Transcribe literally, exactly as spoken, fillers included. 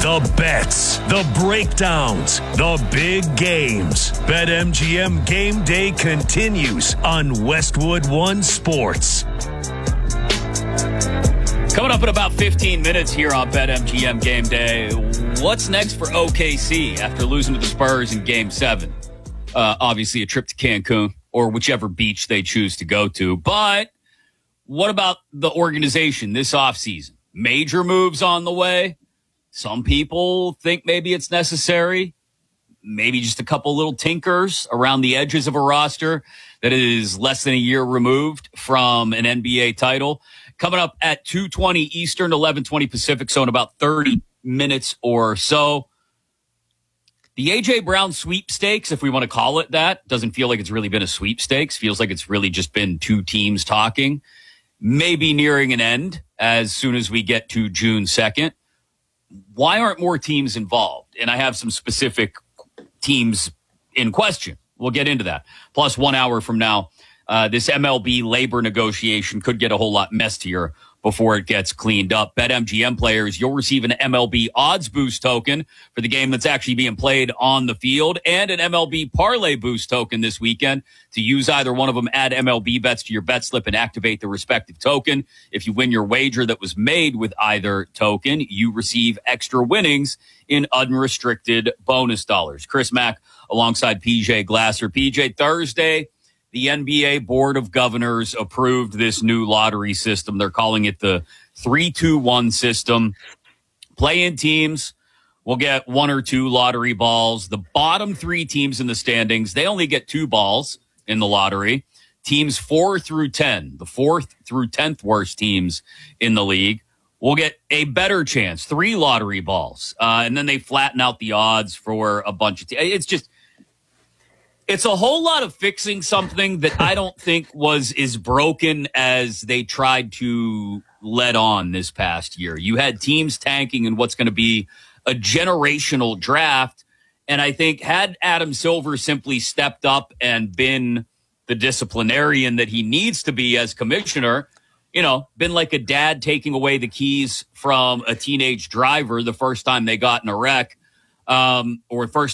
The bets, the breakdowns, the big games. BetMGM Game Day continues on Westwood One Sports. Coming up in about fifteen minutes here on BetMGM Game Day. What's next for O K C after losing to the Spurs in Game seven? Uh, obviously, a trip to Cancun or whichever beach they choose to go to. But what about the organization this offseason? Major moves on the way. Some people think maybe it's necessary. Maybe just a couple little tinkers around the edges of a roster that is less than a year removed from an N B A title. Coming up at two twenty Eastern, eleven twenty Pacific, so in about thirty minutes or so. The A J. Brown sweepstakes, if we want to call it that, doesn't feel like it's really been a sweepstakes. Feels like it's really just been two teams talking. Maybe nearing an end as soon as we get to June second. Why aren't more teams involved? And I have some specific teams in question. We'll get into that. Plus, one hour from now, uh, this M L B labor negotiation could get a whole lot messier before it gets cleaned up. BetMGM players, you'll receive an M L B odds boost token for the game that's actually being played on the field and an M L B parlay boost token this weekend. To use either one of them, add M L B bets to your bet slip and activate the respective token. If you win your wager that was made with either token, you receive extra winnings in unrestricted bonus dollars. Chris Mack alongside P J Glasser. P J, Thursday, the N B A Board of Governors approved this new lottery system. They're calling it the three two one system. Play-in teams will get one or two lottery balls. The bottom three teams in the standings, they only get two balls in the lottery. Teams four through ten, the fourth through tenth worst teams in the league, will get a better chance, three lottery balls. Uh, and then they flatten out the odds for a bunch of teams. It's just... It's a whole lot of fixing something that I don't think was as broken as they tried to let on this past year. You had teams tanking in what's going to be a generational draft. And I think had Adam Silver simply stepped up and been the disciplinarian that he needs to be as commissioner, you know, been like a dad taking away the keys from a teenage driver the first time they got in a wreck, um, or first